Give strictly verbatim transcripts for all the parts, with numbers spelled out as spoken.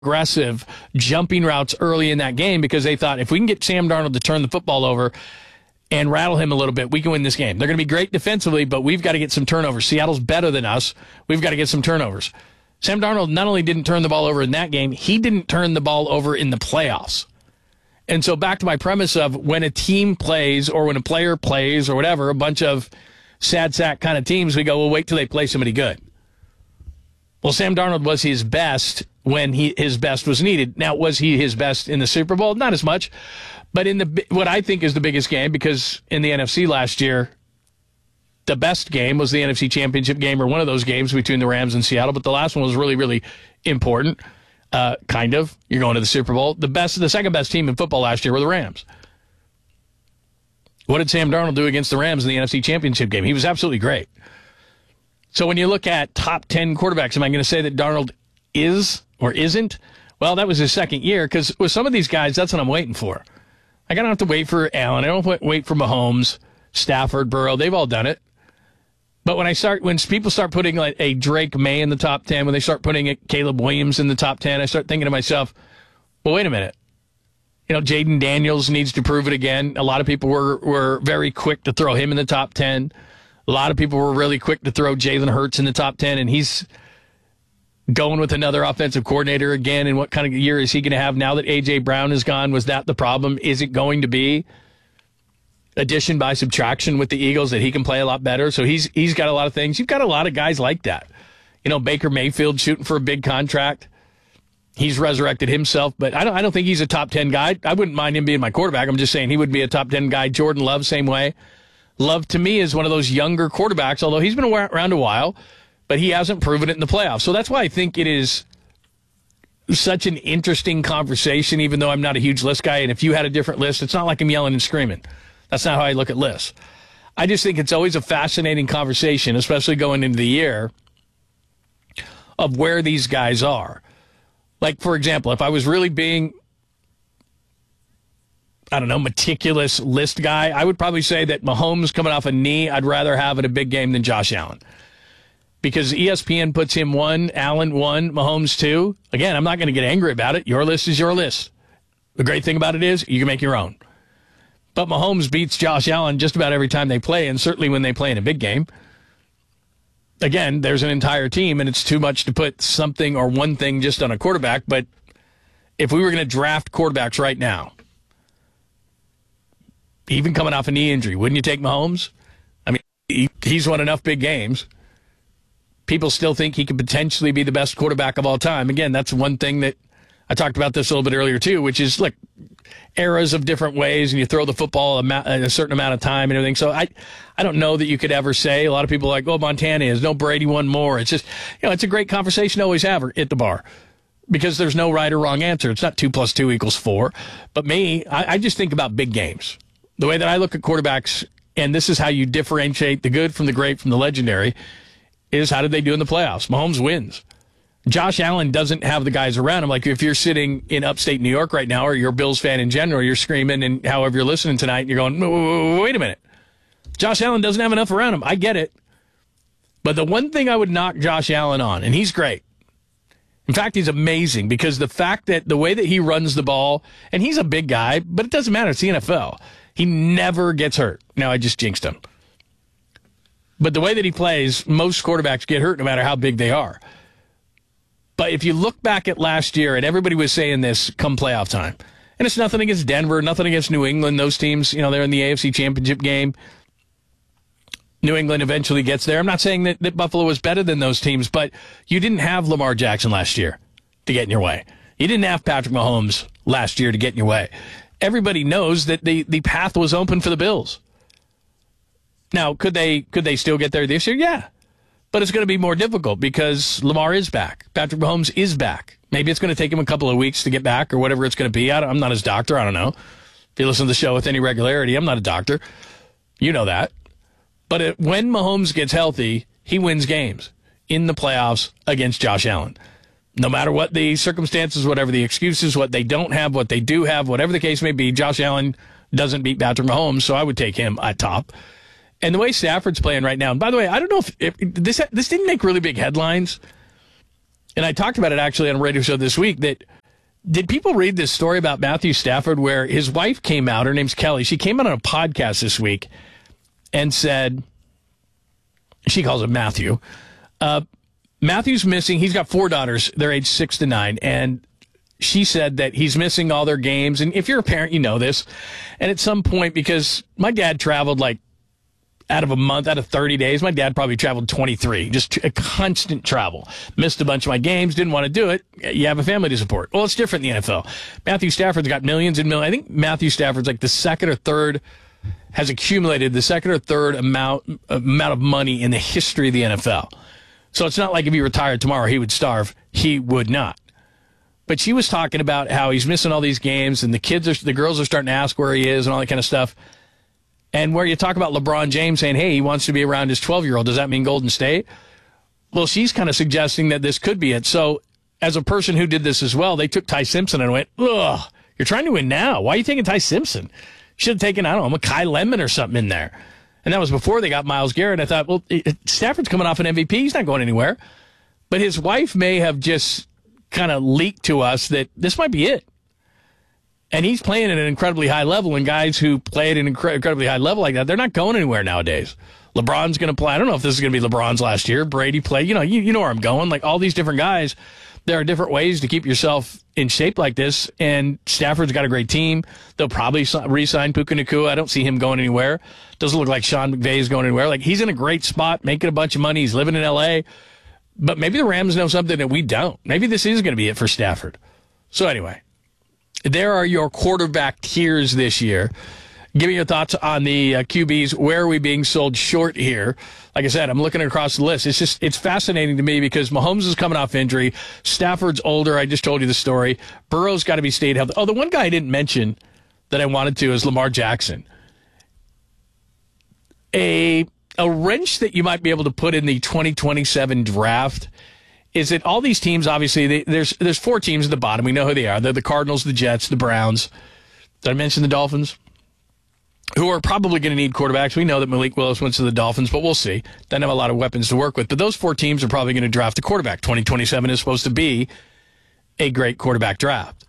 aggressive jumping routes early in that game because they thought if we can get Sam Darnold to turn the football over and rattle him a little bit, we can win this game. They're going to be great defensively, but we've got to get some turnovers. Seattle's better than us. We've got to get some turnovers. Sam Darnold not only didn't turn the ball over in that game, he didn't turn the ball over in the playoffs. And so back to my premise of when a team plays or when a player plays or whatever, a bunch of sad sack kind of teams, we go, well, wait till they play somebody good. Well, Sam Darnold was his best when he his best was needed. Now, was he his best in the Super Bowl? Not as much. But in the what I think is the biggest game, because in the N F C last year, the best game was the N F C Championship game, or one of those games between the Rams and Seattle. But the last one was really, really important. Uh, kind of. You're going to the Super Bowl. The best, the second best team in football last year were the Rams. What did Sam Darnold do against the Rams in the N F C Championship game? He was absolutely great. So when you look at top ten quarterbacks, am I going to say that Darnold is or isn't? Well, that was his second year, because with some of these guys, that's what I'm waiting for. I don't have to wait for Allen. I don't wait for Mahomes, Stafford, Burrow. They've all done it. But when I start, when people start putting like a Drake May in the top ten, when they start putting a Caleb Williams in the top ten, I start thinking to myself, well, wait a minute. You know, Jaden Daniels needs to prove it again. A lot of people were, were very quick to throw him in the top ten. A lot of people were really quick to throw Jalen Hurts in the top ten, and he's going with another offensive coordinator again. And what kind of year is he going to have now that A J. Brown is gone? Was that the problem? Is it going to be addition by subtraction with the Eagles that he can play a lot better? So he's he's got a lot of things. You've got a lot of guys like that. You know, Baker Mayfield shooting for a big contract. He's resurrected himself, but I don't I don't think he's a top ten guy. I wouldn't mind him being my quarterback. I'm just saying he would be a top ten guy. Jordan Love, same way. Love, to me, is one of those younger quarterbacks, although he's been around a while, but he hasn't proven it in the playoffs. So that's why I think it is such an interesting conversation, even though I'm not a huge list guy. And if you had a different list, it's not like I'm yelling and screaming. That's not how I look at lists. I just think it's always a fascinating conversation, especially going into the year, of where these guys are. Like, for example, if I was really being, I don't know, meticulous list guy, I would probably say that Mahomes coming off a knee, I'd rather have in a big game than Josh Allen. Because E S P N puts him one, Allen one, Mahomes two. Again, I'm not going to get angry about it. Your list is your list. The great thing about it is you can make your own. But Mahomes beats Josh Allen just about every time they play, and certainly when they play in a big game. Again, there's an entire team, and it's too much to put something or one thing just on a quarterback. But if we were going to draft quarterbacks right now, even coming off a knee injury, wouldn't you take Mahomes? I mean, he, he's won enough big games. People still think he could potentially be the best quarterback of all time. Again, that's one thing that I talked about this a little bit earlier, too, which is, look, eras of different ways, and you throw the football a, a certain amount of time and everything. So I I don't know that you could ever say, a lot of people are like, oh, Montana is, no, Brady won more. It's just, you know, it's a great conversation to always have at the bar, because there's no right or wrong answer. It's not two plus two equals four. But me, I, I just think about big games. The way that I look at quarterbacks, and this is how you differentiate the good from the great from the legendary, is how did they do in the playoffs? Mahomes wins. Josh Allen doesn't have the guys around him. Like, if you're sitting in upstate New York right now, or you're a Bills fan in general, you're screaming, and however you're listening tonight, and you're going, wait a minute. Josh Allen doesn't have enough around him. I get it. But the one thing I would knock Josh Allen on, and he's great. In fact, he's amazing, because the fact that the way that he runs the ball, and he's a big guy, but it doesn't matter. It's the N F L. He never gets hurt. Now, I just jinxed him. But the way that he plays, most quarterbacks get hurt no matter how big they are. But if you look back at last year, and everybody was saying this come playoff time, and it's nothing against Denver, nothing against New England. Those teams, you know, they're in the A F C Championship game. New England eventually gets there. I'm not saying that, that Buffalo was better than those teams, but you didn't have Lamar Jackson last year to get in your way. You didn't have Patrick Mahomes last year to get in your way. Everybody knows that the, the path was open for the Bills. Now, could they could they still get there this year? Yeah. But it's going to be more difficult because Lamar is back. Patrick Mahomes is back. Maybe it's going to take him a couple of weeks to get back, or whatever it's going to be. I I'm not his doctor. I don't know. If you listen to the show with any regularity, I'm not a doctor. You know that. But it, when Mahomes gets healthy, he wins games in the playoffs against Josh Allen. No matter what the circumstances, whatever the excuses, what they don't have, what they do have, whatever the case may be, Josh Allen doesn't beat Patrick Mahomes, so I would take him at top. And the way Stafford's playing right now, and by the way, I don't know if, if this this didn't make really big headlines, and I talked about it actually on a radio show this week, that did people read this story about Matthew Stafford where his wife came out, her name's Kelly, she came out on a podcast this week and said, she calls him Matthew, uh, Matthew's missing, he's got four daughters, they're age six to nine, and she said that he's missing all their games, and if you're a parent, you know this, and at some point, because my dad traveled like out of a month, out of thirty days, my dad probably traveled twenty-three, just a constant travel. Missed a bunch of my games, didn't want to do it. You have a family to support. Well, it's different in the N F L. Matthew Stafford's got millions and millions. I think Matthew Stafford's like the second or third, has accumulated the second or third amount, amount of money in the history of the N F L. So it's not like if he retired tomorrow, he would starve. He would not. But she was talking about how he's missing all these games, and the kids are, the girls are starting to ask where he is and all that kind of stuff. And where you talk about LeBron James saying, hey, he wants to be around his twelve-year-old, does that mean Golden State? Well, she's kind of suggesting that this could be it. So as a person who did this as well, they took Ty Simpson and went, ugh, you're trying to win now. Why are you taking Ty Simpson? You should have taken, I don't know, Kai Lemon or something in there. And that was before they got Myles Garrett. I thought, well, Stafford's coming off an M V P. He's not going anywhere. But his wife may have just kind of leaked to us that this might be it. And he's playing at an incredibly high level, and guys who play at an incre- incredibly high level like that, they're not going anywhere nowadays. LeBron's going to play. I don't know if this is going to be LeBron's last year. Brady play. You know, you, you know where I'm going. Like all these different guys, there are different ways to keep yourself in shape like this, and Stafford's got a great team. They'll probably re-sign Puka Nacua. I don't see him going anywhere. Doesn't look like Sean McVay's going anywhere. Like he's in a great spot, making a bunch of money. He's living in L A, but maybe the Rams know something that we don't. Maybe this is going to be it for Stafford. So anyway, there are your quarterback tiers this year. Give me your thoughts on the uh, Q Bs. Where are we being sold short here? Like I said, I'm looking across the list. It's just, it's fascinating to me because Mahomes is coming off injury. Stafford's older. I just told you the story. Burrow's got to be stayed healthy. Oh, the one guy I didn't mention that I wanted to is Lamar Jackson. A, a wrench that you might be able to put in the twenty twenty-seven draft is that all these teams, obviously, they, there's there's four teams at the bottom. We know who they are. They're the Cardinals, the Jets, the Browns. Did I mention the Dolphins? Who are probably going to need quarterbacks. We know that Malik Willis went to the Dolphins, but we'll see. Doesn't have a lot of weapons to work with. But those four teams are probably going to draft a quarterback. twenty twenty-seven is supposed to be a great quarterback draft.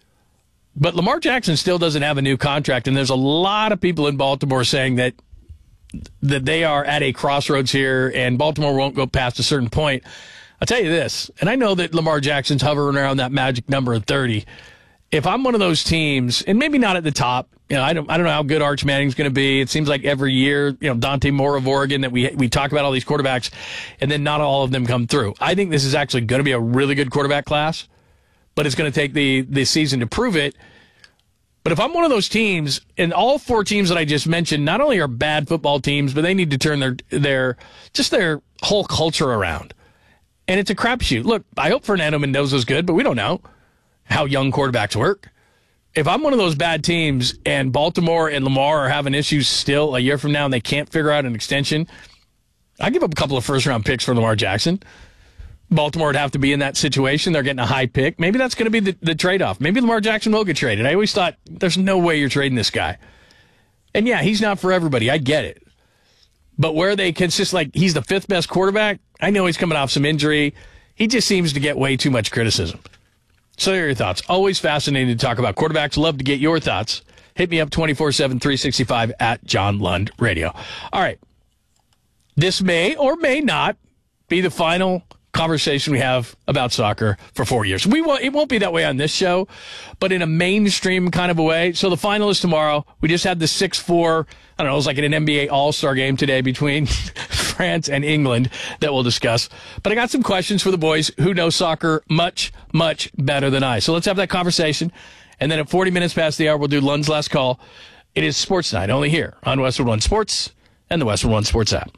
But Lamar Jackson still doesn't have a new contract, and there's a lot of people in Baltimore saying that that they are at a crossroads here, and Baltimore won't go past a certain point. I'll tell you this, and I know that Lamar Jackson's hovering around that magic number of thirty. If I'm one of those teams, and maybe not at the top, you know, I don't, I don't know how good Arch Manning's going to be. It seems like every year, you know, Dante Moore of Oregon, that we we talk about all these quarterbacks, and then not all of them come through. I think this is actually going to be a really good quarterback class, but it's going to take the the season to prove it. But if I'm one of those teams, and all four teams that I just mentioned not only are bad football teams, but they need to turn their their just their whole culture around. And it's a crapshoot. Look, I hope Fernando Mendoza's good, but we don't know how young quarterbacks work. If I'm one of those bad teams and Baltimore and Lamar are having issues still a year from now and they can't figure out an extension, I give up a couple of first-round picks for Lamar Jackson. Baltimore would have to be in that situation. They're getting a high pick. Maybe that's going to be the, the trade-off. Maybe Lamar Jackson will get traded. I always thought, there's no way you're trading this guy. And yeah, he's not for everybody. I get it. But where they consist, like, he's the fifth best quarterback, I know he's coming off some injury. He just seems to get way too much criticism. So there are your thoughts. Always fascinating to talk about quarterbacks. Love to get your thoughts. Hit me up twenty-four seven, three sixty-five at John Lund Radio. All right. This may or may not be the final conversation we have about soccer for four years. We won't, it won't be that way on this show, but in a mainstream kind of a way. So the final is tomorrow. We just had the six four, I don't know, it was like an N B A All-Star game today between France and England that we'll discuss. But I got some questions for the boys who know soccer much, much better than I. So let's have that conversation. And then at forty minutes past the hour, we'll do Lund's Last Call. It is Sports Night, only here on Westwood One Sports and the Westwood One Sports app.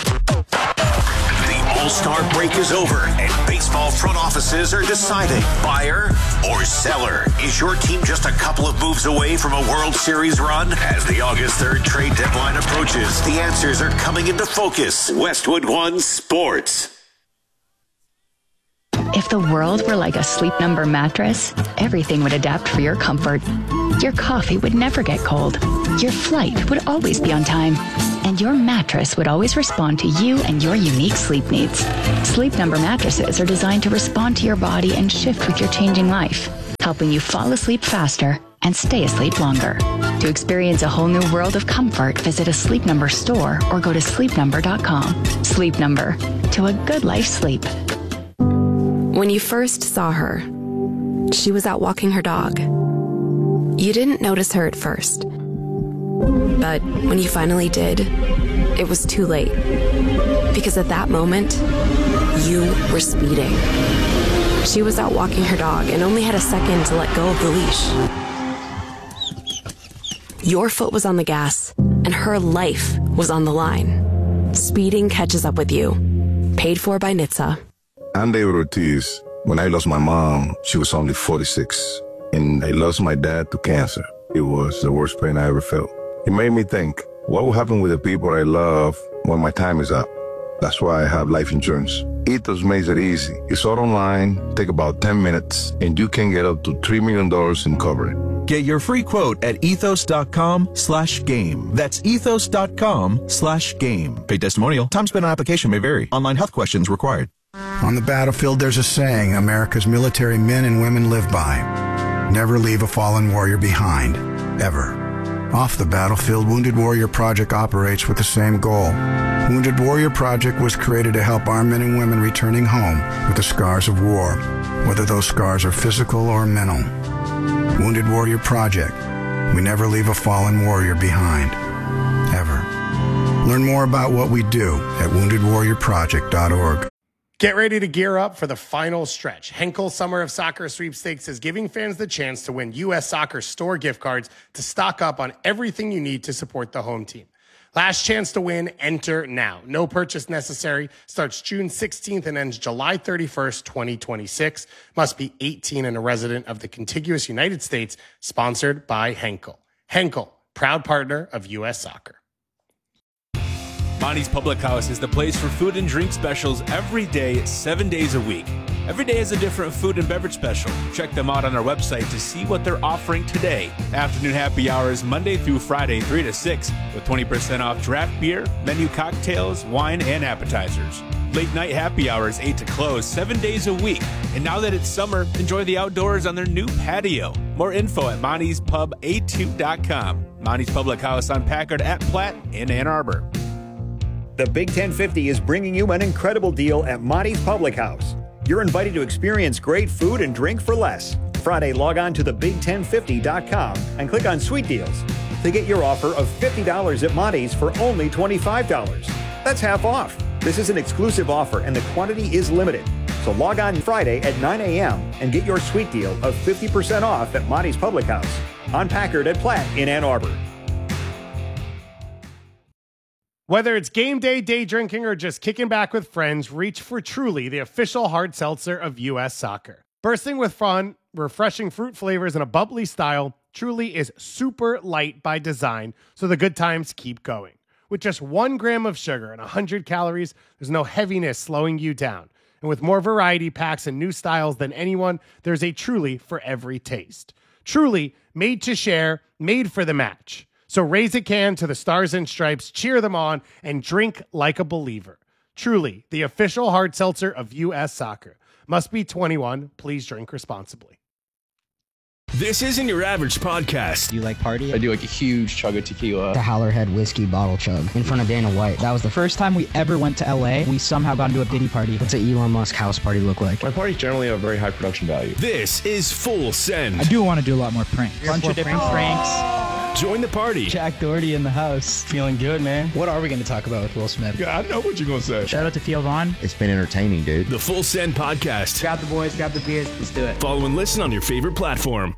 All-Star break is over, and baseball front offices are deciding buyer or seller. Is your team just a couple of moves away from a World Series run? As the August third trade deadline approaches, the answers are coming into focus. Westwood One Sports. If the world were like a Sleep Number mattress, everything would adapt for your comfort. Your coffee would never get cold. Your flight would always be on time. And your mattress would always respond to you and your unique sleep needs. Sleep Number mattresses are designed to respond to your body and shift with your changing life, helping you fall asleep faster and stay asleep longer. To experience a whole new world of comfort, visit a Sleep Number store or go to sleep number dot com. Sleep Number, to a good life sleep. When you first saw her, she was out walking her dog. You didn't notice her at first. But when you finally did, it was too late. Because at that moment, you were speeding. She was out walking her dog and only had a second to let go of the leash. Your foot was on the gas, and her life was on the line. Speeding catches up with you. Paid for by N H T S A. I'm David Ortiz. When I lost my mom, she was only forty-six. And I lost my dad to cancer. It was the worst pain I ever felt. It made me think, what will happen with the people I love when my time is up? That's why I have life insurance. Ethos makes it easy. It's all online, take about ten minutes, and you can get up to three million dollars in coverage. Get your free quote at ethos.com slash game. That's ethos.com slash game. Paid testimonial. Time spent on application may vary. Online health questions required. On the battlefield, there's a saying America's military men and women live by. Never leave a fallen warrior behind. Ever. Off the battlefield, Wounded Warrior Project operates with the same goal. Wounded Warrior Project was created to help our men and women returning home with the scars of war, whether those scars are physical or mental. Wounded Warrior Project. We never leave a fallen warrior behind. Ever. Learn more about what we do at wounded warrior project dot org. Get ready to gear up for the final stretch. Henkel Summer of Soccer Sweepstakes is giving fans the chance to win U S Soccer store gift cards to stock up on everything you need to support the home team. Last chance to win, enter now. No purchase necessary. Starts June sixteenth and ends July thirty-first, twenty twenty-six. Must be eighteen and a resident of the contiguous United States. Sponsored by Henkel. Henkel, proud partner of U S Soccer. Monty's Public House is the place for food and drink specials every day, seven days a week. Every day is a different food and beverage special. Check them out on our website to see what they're offering today. Afternoon happy hours Monday through Friday, three to six, with twenty percent off draft beer, menu cocktails, wine, and appetizers. Late night happy hours, eight to close, seven days a week. And now that it's summer, enjoy the outdoors on their new patio. More info at monty's pub a two dot com. Monty's Public House on Packard at Platt in Ann Arbor. The Big ten fifty is bringing you an incredible deal at Monty's Public House. You're invited to experience great food and drink for less. Friday, log on to the big ten fifty dot com and click on Sweet Deals to get your offer of fifty dollars at Monty's for only twenty-five dollars. That's half off. This is an exclusive offer and the quantity is limited. So log on Friday at nine a.m. and get your sweet deal of fifty percent off at Monty's Public House on Packard at Platt in Ann Arbor. Whether it's game day, day drinking, or just kicking back with friends, reach for Truly, the official hard seltzer of U S Soccer. Bursting with fun, refreshing fruit flavors, and a bubbly style, Truly is super light by design, so the good times keep going. With just one gram of sugar and one hundred calories, there's no heaviness slowing you down. And with more variety packs and new styles than anyone, there's a Truly for every taste. Truly, made to share, made for the match. So raise a can to the Stars and Stripes, cheer them on, and drink like a believer. Truly, the official hard seltzer of U S Soccer. Must be twenty-one. Please drink responsibly. This isn't your average podcast. Do you like party? I do like a huge chug of tequila. The Howlerhead whiskey bottle chug in front of Dana White. That was the first time we ever went to L A. We somehow got into a Diddy party. What's an Elon Musk house party look like? My parties generally have very high production value. This is Full Send. I do want to do a lot more pranks. Bunch of different pranks. Join the party. Jack Doherty in the house. Feeling good, man. What are we going to talk about with Will Smith? Yeah, I know what you're going to say. Shout out to Theo Vaughn. It's been entertaining, dude. The Full Send podcast. Grab the boys, grab the beers. Let's do it. Follow and listen on your favorite platform.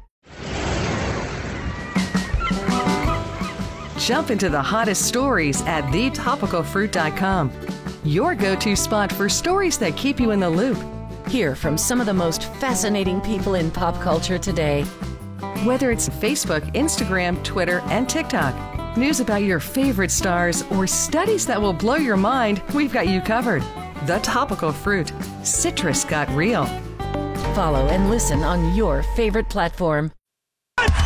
Jump into the hottest stories at the topical fruit dot com. Your go-to spot for stories that keep you in the loop. Hear from some of the most fascinating people in pop culture today. Whether it's Facebook, Instagram, Twitter, and TikTok, news about your favorite stars, or studies that will blow your mind, we've got you covered. The Topical Fruit. Citrus got real. follow and listen on your favorite platform.